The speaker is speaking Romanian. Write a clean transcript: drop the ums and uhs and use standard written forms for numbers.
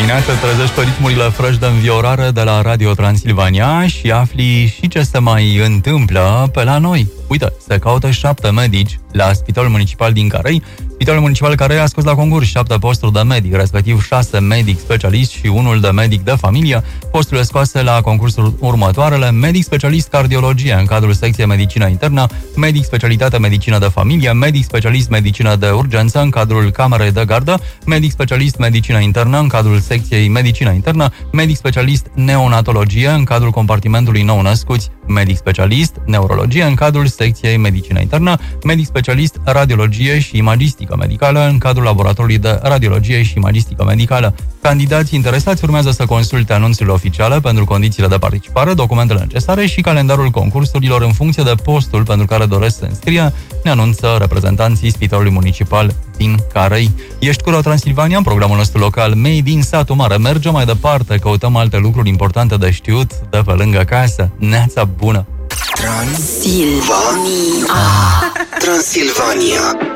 dimineață trezești pe ritmurile fresh de înviorare de la Radio Transilvania și afli și ce se mai întâmplă pe la noi. Uite, se caută 7 medici la Spitalul Municipal din Carei. Spitalul Municipal Carei a scos la concurs 7 posturi de medic, respectiv 6 medic specialist și unul de medic de familie. Posturile scoase la concursul următoarele: medic specialist cardiologie în cadrul secției medicină internă, medic specialitate medicină de familie, medic specialist medicină de urgență în cadrul camerei de gardă, medic specialist medicină internă în cadrul secției medicină internă, medic specialist neonatologie în cadrul compartimentului nou-născuți, medic specialist neurologie în cadrul secției medicină internă, medic specialist radiologie și imagistică medicală în cadrul laboratorului de radiologie și imagistică medicală. Candidații interesați urmează să consulte anunțurile oficiale pentru condițiile de participare, documentele necesare și calendarul concursurilor în funcție de postul pentru care doresc să înscrie, ne anunță reprezentanții Spitalului Municipal din Carei. Ești cu Transilvania, în programul nostru local Made din Satul Mare. Mergem mai departe, căutăm alte lucruri importante de știut de pe lângă casă. Neața bună! Transilvania. Transilvania.